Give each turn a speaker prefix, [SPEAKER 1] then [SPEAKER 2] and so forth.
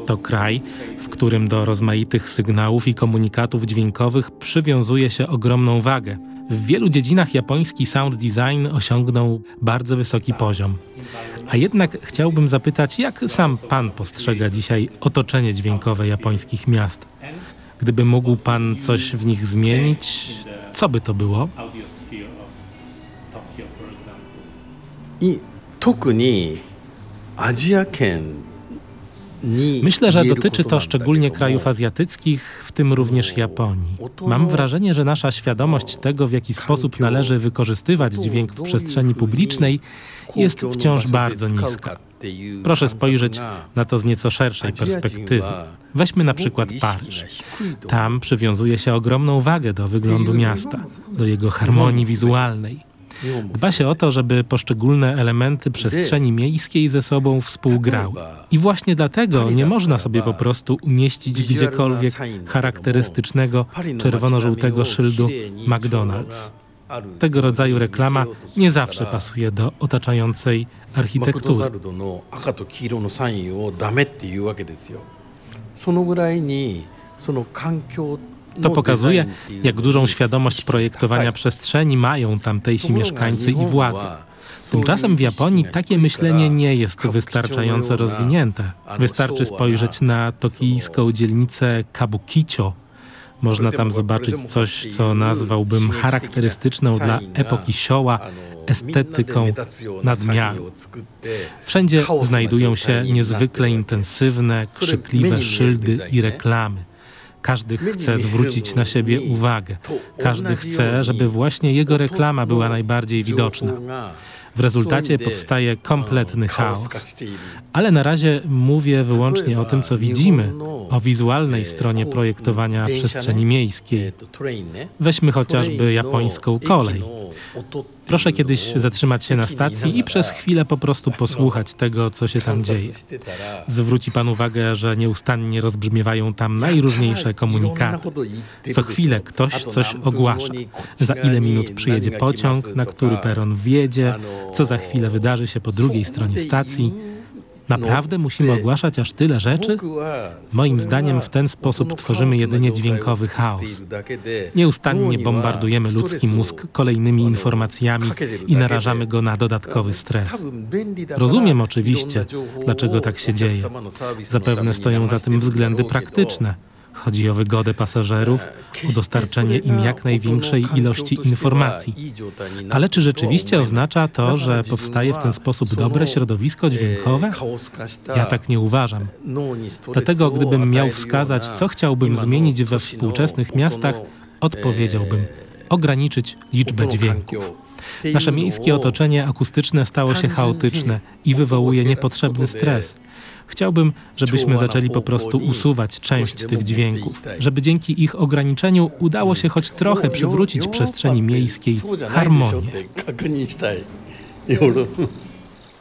[SPEAKER 1] To kraj, w którym do rozmaitych sygnałów i komunikatów dźwiękowych przywiązuje się ogromną wagę. W wielu dziedzinach japoński sound design osiągnął bardzo wysoki poziom. A jednak chciałbym zapytać, jak sam pan postrzega dzisiaj otoczenie dźwiękowe japońskich miast? Gdyby mógł pan coś w nich zmienić, co by to było? Myślę, że dotyczy to szczególnie krajów azjatyckich, w tym również Japonii. Mam wrażenie, że nasza świadomość tego, w jaki sposób należy wykorzystywać dźwięk w przestrzeni publicznej, jest wciąż bardzo niska. Proszę spojrzeć na to z nieco szerszej perspektywy. Weźmy na przykład Paryż. Tam przywiązuje się ogromną wagę do wyglądu miasta, do jego harmonii wizualnej. Dba się o to, żeby poszczególne elementy przestrzeni miejskiej ze sobą współgrały. I właśnie dlatego nie można sobie po prostu umieścić gdziekolwiek charakterystycznego czerwono-żółtego szyldu McDonald's. Tego rodzaju reklama nie zawsze pasuje do otaczającej architektury. To pokazuje, jak dużą świadomość projektowania przestrzeni mają tamtejsi mieszkańcy i władze. Tymczasem w Japonii takie myślenie nie jest wystarczająco rozwinięte. Wystarczy spojrzeć na tokijską dzielnicę Kabukicho. Można tam zobaczyć coś, co nazwałbym charakterystyczną dla epoki Showa estetyką nadmiaru. Wszędzie znajdują się niezwykle intensywne, krzykliwe szyldy i reklamy. Każdy chce zwrócić na siebie uwagę. Każdy chce, żeby właśnie jego reklama była najbardziej widoczna. W rezultacie powstaje kompletny chaos. Ale na razie mówię wyłącznie o tym, co widzimy, o wizualnej stronie projektowania przestrzeni miejskiej. Weźmy chociażby japońską kolej. Proszę kiedyś zatrzymać się na stacji i przez chwilę po prostu posłuchać tego, co się tam dzieje. Zwróci pan uwagę, że nieustannie rozbrzmiewają tam najróżniejsze komunikaty. Co chwilę ktoś coś ogłasza. Za ile minut przyjedzie pociąg, na który peron wjedzie, co za chwilę wydarzy się po drugiej stronie stacji. Naprawdę musimy ogłaszać aż tyle rzeczy? Moim zdaniem w ten sposób tworzymy jedynie dźwiękowy chaos. Nieustannie bombardujemy ludzki mózg kolejnymi informacjami i narażamy go na dodatkowy stres. Rozumiem oczywiście, dlaczego tak się dzieje. Zapewne stoją za tym względy praktyczne. Chodzi o wygodę pasażerów, o dostarczenie im jak największej ilości informacji. Ale czy rzeczywiście oznacza to, że powstaje w ten sposób dobre środowisko dźwiękowe? Ja tak nie uważam. Dlatego gdybym miał wskazać, co chciałbym zmienić we współczesnych miastach, odpowiedziałbym: ograniczyć liczbę dźwięków. Nasze miejskie otoczenie akustyczne stało się chaotyczne i wywołuje niepotrzebny stres. Chciałbym, żebyśmy zaczęli po prostu usuwać część tych dźwięków, żeby dzięki ich ograniczeniu udało się choć trochę przywrócić przestrzeni miejskiej harmonię.